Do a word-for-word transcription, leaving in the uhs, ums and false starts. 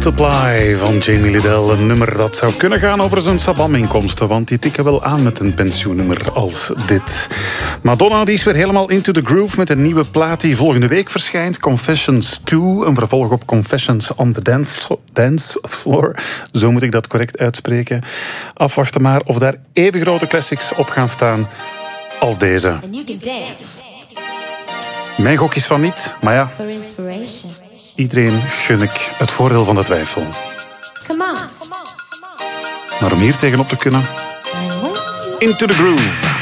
Multiply van Jamie Lidell. Een nummer dat zou kunnen gaan over zijn Sabam-inkomsten, want die tikken wel aan met een pensioennummer als dit. Madonna die is weer helemaal into the groove met een nieuwe plaat die volgende week verschijnt. Confessions twee, een vervolg op Confessions on the Dance, dance Floor. Zo moet ik dat correct uitspreken. Afwachten maar of daar even grote classics op gaan staan als deze. And you can dance. Mijn gok is van niet, maar ja, For inspiration. iedereen gun ik het voordeel van de twijfel. Come on. Maar om hier tegenop te kunnen, I'm waiting. into the groove.